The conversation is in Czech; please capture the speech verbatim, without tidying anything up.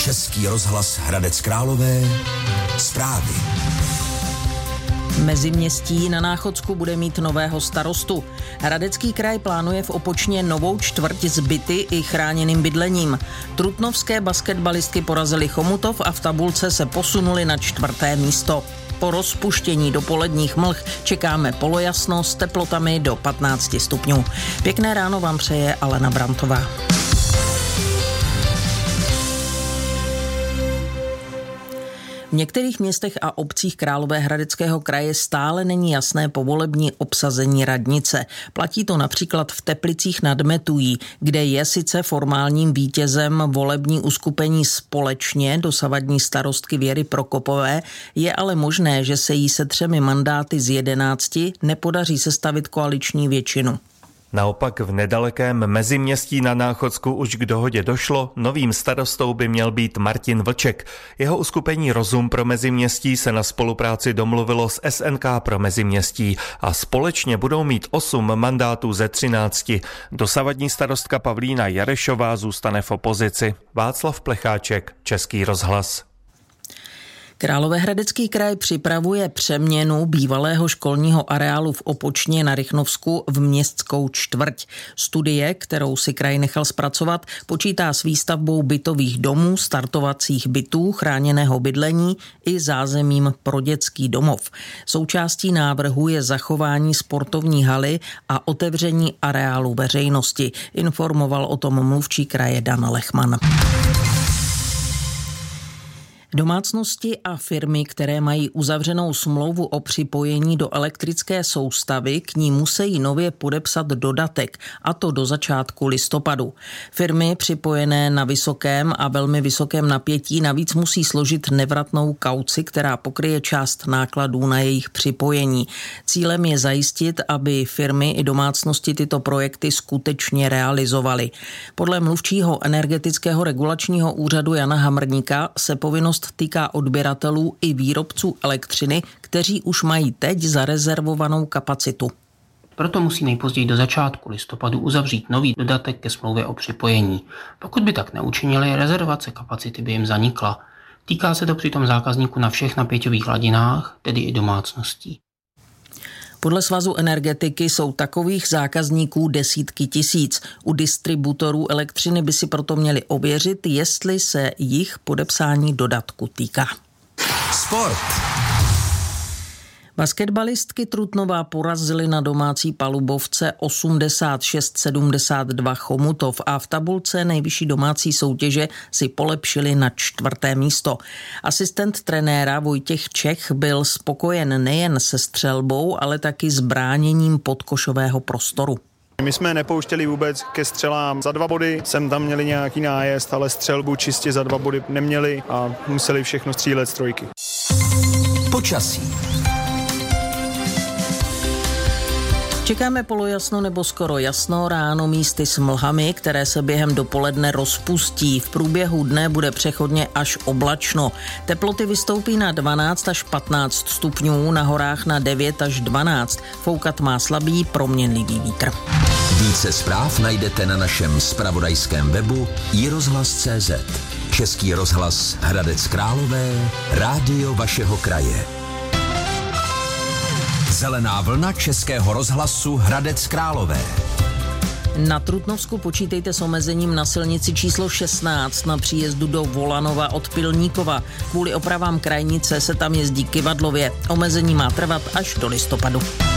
Český rozhlas Hradec Králové. Zprávy. Meziměstí na Náchodsku bude mít nového starostu. Hradecký kraj plánuje v Opočně novou čtvrť s byty i chráněným bydlením. Trutnovské basketbalistky porazily Chomutov a v tabulce se posunuli na čtvrté místo. Po rozpuštění dopoledních mlh čekáme polojasno s teplotami do patnáct stupňů. Pěkné ráno vám přeje Alena Brantová. V některých městech a obcích Královéhradeckého kraje stále není jasné povolební obsazení radnice. Platí to například v Teplicích nad Metují, kde je sice formálním vítězem volební uskupení Společně dosavadní starostky Věry Prokopové, je ale možné, že se jí se třemi mandáty z jedenácti nepodaří sestavit koaliční většinu. Naopak v nedalekém Meziměstí na Náchodsku už k dohodě došlo, novým starostou by měl být Martin Vlček. Jeho uskupení Rozum pro Meziměstí se na spolupráci domluvilo s S N K pro Meziměstí a společně budou mít osm mandátů ze třinácti. Dosavadní starostka Pavlína Jarešová zůstane v opozici. Václav Plecháček, Český rozhlas. Královéhradecký kraj připravuje přeměnu bývalého školního areálu v Opočně na Rychnovsku v městskou čtvrť. Studie, kterou si kraj nechal zpracovat, počítá s výstavbou bytových domů, startovacích bytů, chráněného bydlení i zázemím pro dětský domov. Součástí návrhu je zachování sportovní haly a otevření areálu veřejnosti, informoval o tom mluvčí kraje Dan Lechman. Domácnosti a firmy, které mají uzavřenou smlouvu o připojení do elektrické soustavy, k ní musí nově podepsat dodatek, a to do začátku listopadu. Firmy připojené na vysokém a velmi vysokém napětí navíc musí složit nevratnou kauci, která pokryje část nákladů na jejich připojení. Cílem je zajistit, aby firmy i domácnosti tyto projekty skutečně realizovaly. Podle mluvčího energetického regulačního úřadu Jana Hamrníka se povinnost týká odběratelů i výrobců elektřiny, kteří už mají teď zarezervovanou kapacitu. Proto musí nejpozději do začátku listopadu uzavřít nový dodatek ke smlouvě o připojení. Pokud by tak neučinili, rezervace kapacity by jim zanikla. Týká se to přitom zákazníků na všech napěťových hladinách, tedy i domácností. Podle Svazu energetiky jsou takových zákazníků desítky tisíc. U distributorů elektřiny by si proto měli ověřit, jestli se jich podepsání dodatku týká. Sport. Basketbalistky Trutnova porazily na domácí palubovce osmdesát šest sedmdesát dva Chomutov a v tabulce nejvyšší domácí soutěže si polepšili na čtvrté místo. Asistent trenéra Vojtěch Čech byl spokojen nejen se střelbou, ale taky s bráněním podkošového prostoru. My jsme nepouštěli vůbec ke střelám za dva body, sem tam měli nějaký nájezd, ale střelbu čistě za dva body neměli a museli všechno střílet z trojky. Počasí. Čekáme polojasno nebo skoro jasno, ráno místy s mlhami, které se během dopoledne rozpustí. V průběhu dne bude přechodně až oblačno. Teploty vystoupí na dvanáct až patnáct stupňů, na horách na devět až dvanáct. Foukat má slabý proměnlivý vítr. Více zpráv najdete na našem zpravodajském webu i rozhlas tečka cé zet. Český rozhlas Hradec Králové, rádio vašeho kraje. Zelená vlna Českého rozhlasu Hradec Králové. Na Trutnovsku počítejte s omezením na silnici číslo šestnáct na příjezdu do Volanova od Pilníkova. Kvůli opravám krajnice se tam jezdí kyvadlově. Omezení má trvat až do listopadu.